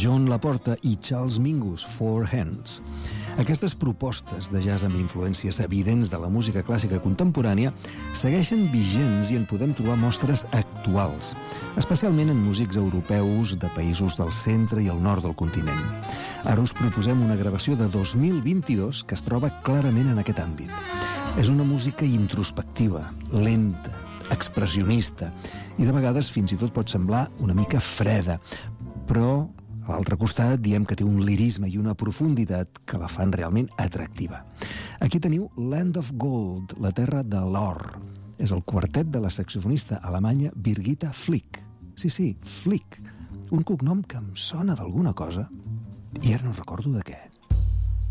John Laporta i Charles Mingus, Four Hands. Aquestes propostes de jazz amb influències evidents de la música clàssica contemporània segueixen vigents i en podem trobar mostres actuals, especialment en músics europeus de països del centre i el nord del continent. Ara us proposem una gravació de 2022 que es troba clarament en aquest àmbit. És una música introspectiva, lenta, expressionista i de vegades fins i tot pot semblar una mica freda, però a l'altre costat diem que té un lirisme i una profunditat que la fan realment atractiva. Aquí teniu Land of Gold, la terra de l'or. És el quartet de la saxofonista alemanya Birgitta Flick. Sí, Flick, un cognom que em sona d'alguna cosa i ara no recordo de què.